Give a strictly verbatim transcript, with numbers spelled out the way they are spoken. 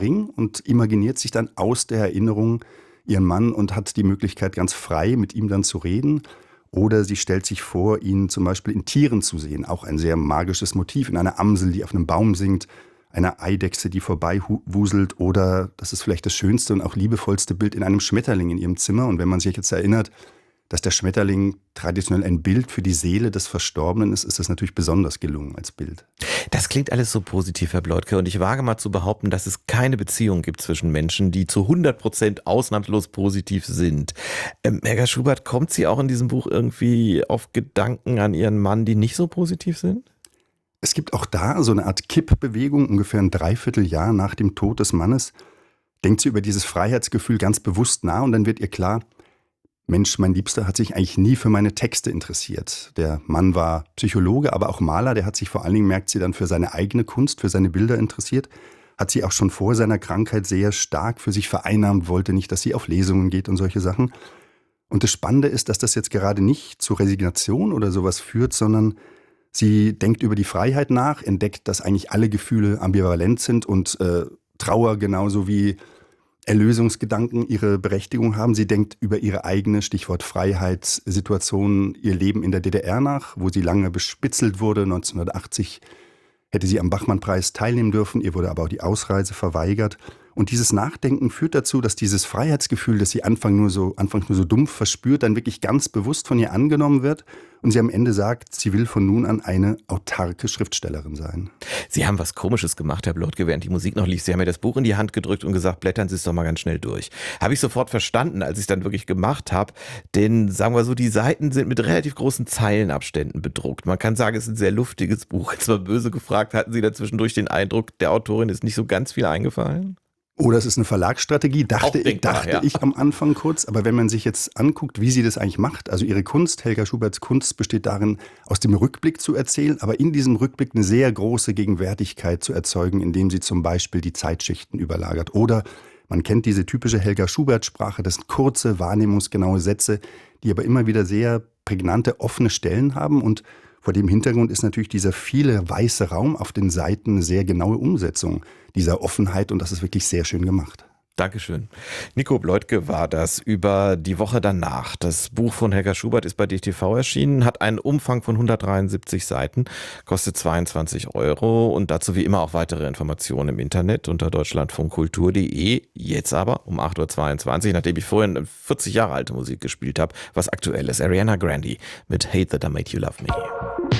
Ring und imaginiert sich dann aus der Erinnerung ihren Mann und hat die Möglichkeit, ganz frei mit ihm dann zu reden. Oder sie stellt sich vor, ihn zum Beispiel in Tieren zu sehen. Auch ein sehr magisches Motiv, in einer Amsel, die auf einem Baum singt, einer Eidechse, die vorbeiwuselt. Oder, das ist vielleicht das schönste und auch liebevollste Bild, in einem Schmetterling in ihrem Zimmer. Und wenn man sich jetzt erinnert, dass der Schmetterling traditionell ein Bild für die Seele des Verstorbenen ist, ist das natürlich besonders gelungen als Bild. Das klingt alles so positiv, Herr Bleutke. Und ich wage mal zu behaupten, dass es keine Beziehung gibt zwischen Menschen, die zu hundert Prozent ausnahmslos positiv sind. Ähm, Helga Schubert, kommt sie auch in diesem Buch irgendwie auf Gedanken an ihren Mann, die nicht so positiv sind? Es gibt auch da so eine Art Kippbewegung, ungefähr ein Dreivierteljahr nach dem Tod des Mannes. Denkt sie über dieses Freiheitsgefühl ganz bewusst nach und dann wird ihr klar, Mensch, mein Liebster hat sich eigentlich nie für meine Texte interessiert. Der Mann war Psychologe, aber auch Maler. Der hat sich vor allen Dingen, merkt sie dann, für seine eigene Kunst, für seine Bilder interessiert. Hat sie auch schon vor seiner Krankheit sehr stark für sich vereinnahmt, wollte nicht, dass sie auf Lesungen geht und solche Sachen. Und das Spannende ist, dass das jetzt gerade nicht zur Resignation oder sowas führt, sondern sie denkt über die Freiheit nach, entdeckt, dass eigentlich alle Gefühle ambivalent sind und äh, Trauer genauso wie Erlösungsgedanken ihre Berechtigung haben. Sie denkt über ihre eigene, Stichwort Freiheitssituation, ihr Leben in der D D R nach, wo sie lange bespitzelt wurde. neunzehnhundertachtzig hätte sie am Bachmann-Preis teilnehmen dürfen, ihr wurde aber auch die Ausreise verweigert. Und dieses Nachdenken führt dazu, dass dieses Freiheitsgefühl, das sie Anfang nur so, anfangs nur so dumpf verspürt, dann wirklich ganz bewusst von ihr angenommen wird und sie am Ende sagt, sie will von nun an eine autarke Schriftstellerin sein. Sie haben was Komisches gemacht, Herr Bleutke, während die Musik noch lief. Sie haben mir das Buch in die Hand gedrückt und gesagt, blättern Sie es doch mal ganz schnell durch. Habe ich sofort verstanden, als ich es dann wirklich gemacht habe. Denn, sagen wir so, die Seiten sind mit relativ großen Zeilenabständen bedruckt. Man kann sagen, es ist ein sehr luftiges Buch. Jetzt mal böse gefragt, hatten Sie da zwischendurch den Eindruck, der Autorin ist nicht so ganz viel eingefallen? Oder es ist eine Verlagsstrategie, dachte, ich, denkbar, dachte ja. ich am Anfang kurz. Aber wenn man sich jetzt anguckt, wie sie das eigentlich macht, also ihre Kunst, Helga Schuberts Kunst, besteht darin, aus dem Rückblick zu erzählen, aber in diesem Rückblick eine sehr große Gegenwärtigkeit zu erzeugen, indem sie zum Beispiel die Zeitschichten überlagert. Oder man kennt diese typische Helga Schubert-Sprache, das sind kurze, wahrnehmungsgenaue Sätze, die aber immer wieder sehr prägnante, offene Stellen haben. Und vor dem Hintergrund ist natürlich dieser viele weiße Raum auf den Seiten eine sehr genaue Umsetzung dieser Offenheit und das ist wirklich sehr schön gemacht. Dankeschön. Nico Bleutke war das über die Woche danach. Das Buch von Helga Schubert ist bei D T V erschienen, hat einen Umfang von hundertdreiundsiebzig Seiten, kostet zweiundzwanzig Euro und dazu wie immer auch weitere Informationen im Internet unter deutschlandfunkkultur punkt de. Jetzt aber um acht Uhr zweiundzwanzig, nachdem ich vorhin vierzig Jahre alte Musik gespielt habe, was aktuell ist. Ariana Grande mit Hate That I Made You Love Me.